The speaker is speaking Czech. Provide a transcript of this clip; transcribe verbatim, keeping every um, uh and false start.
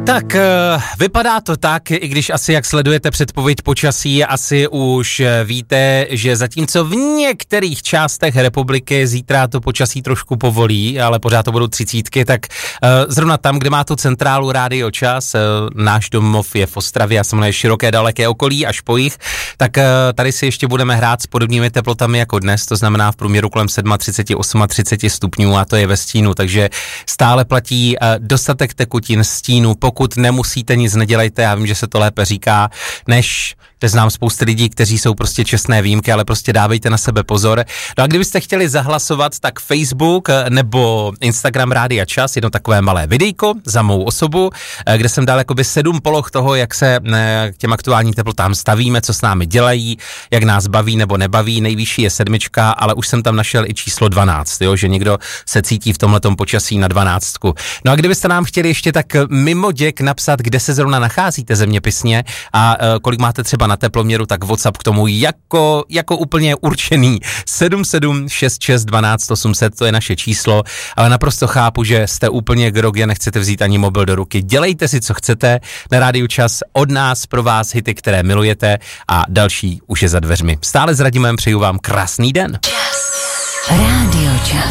Tak vypadá to tak, i když asi jak sledujete předpověď počasí, asi už víte, že zatímco v některých částech republiky zítra to počasí trošku povolí, ale pořád to budou třicítky, tak zrovna tam, kde má tu centrálu Rádio Čas, náš domov je v Ostravě a samozřejmě široké daleké okolí až po jich, tak tady si ještě budeme hrát s podobnými teplotami jako dnes, to znamená v průměru kolem třicet sedm, třicet osm stupňů a to je ve stínu, takže stále platí dostatek tekutin, stínu, pokud nemusíte, nic nedělejte, já vím, že se to lépe říká, než te znám spousty lidí, kteří jsou prostě čestné výjimky, ale prostě dávejte na sebe pozor. No a kdybyste chtěli zahlasovat, tak Facebook nebo Instagram Rádia Čas, jedno takové malé videjko za mou osobu, kde jsem dal jakoby sedm poloh toho, jak se k těm aktuálním teplotám stavíme, co s námi dělají, jak nás baví nebo nebaví, nejvyšší je sedmička, ale už jsem tam našel i číslo dvanáct, jo, že někdo se cítí v tomhletom počasí na dvanáctku. No a kdybyste nám chtěli ještě tak mimo děk napsat, kde se zrovna nacházíte zeměpisně a kolik máte třeba na teploměru, tak WhatsApp k tomu jako, jako úplně určený. sedm sedm šest šest dvanáct osm set, to je naše číslo, ale naprosto chápu, že jste úplně grog a nechcete vzít ani mobil do ruky. Dělejte si, co chcete. Na Rádiu Čas od nás pro vás hity, které milujete a další už je za dveřmi. Stále s Radimem přeju vám krásný den. Čas. Rádio Čas.